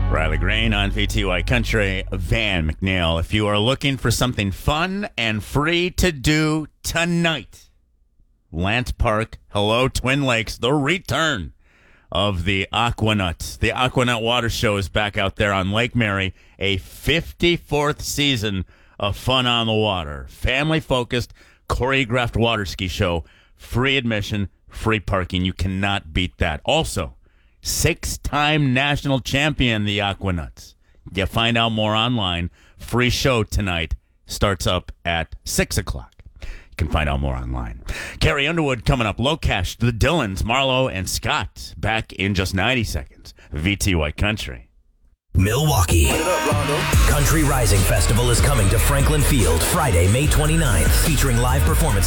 Riley Green on VTY Country, Van McNeil. If you are looking for something fun and free to do tonight, Lant Park, hello, Twin Lakes, the return of the Aquanuts. The Aquanut Water Show is back out there on Lake Mary, a 54th season of fun on the water. Family-focused, choreographed water ski show, free admission, free parking. You cannot beat that. Also, 6-time national champion, the Aquanuts. You find out more online. Free show tonight. Starts up at 6 o'clock. You can find out more online. Carrie Underwood coming up. Low Cash, the Dylans, Marlowe, and Scott. Back in just 90 seconds. VTY Country. Milwaukee. Country Rising Festival is coming to Franklin Field Friday, May 29th, featuring live performances